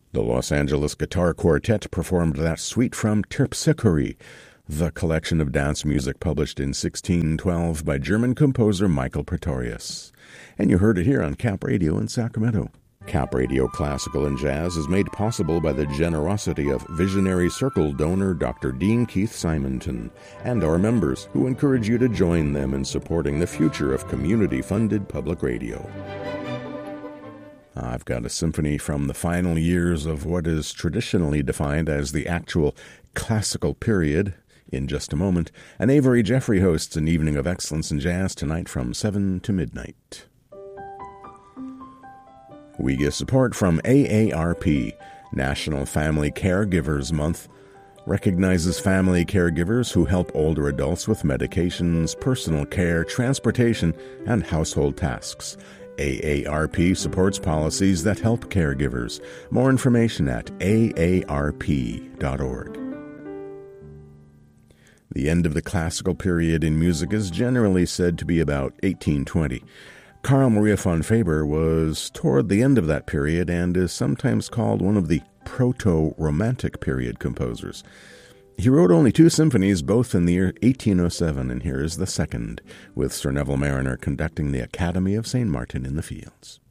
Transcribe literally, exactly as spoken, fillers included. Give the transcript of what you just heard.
The Los Angeles Guitar Quartet performed that suite from Terpsichore, the collection of dance music published in sixteen twelve by German composer Michael Pretorius. And you heard it here on Cap Radio in Sacramento. Cap Radio Classical and Jazz is made possible by the generosity of Visionary Circle donor Doctor Dean Keith Simonton and our members, who encourage you to join them in supporting the future of community-funded public radio. I've got a symphony from the final years of what is traditionally defined as the actual classical period in just a moment, and Avery Jeffrey hosts an evening of excellence in jazz tonight from seven to midnight. We get support from A A R P, National Family Caregivers Month, recognizes family caregivers who help older adults with medications, personal care, transportation, and household tasks. A A R P supports policies that help caregivers. More information at A A R P dot org. The end of the classical period in music is generally said to be about eighteen twenty. Carl Maria von Faber was toward the end of that period and is sometimes called one of the proto-romantic period composers. He wrote only two symphonies, both in the year eighteen oh seven, and here is the second, with Sir Neville Marriner conducting the Academy of Saint Martin in the Fields.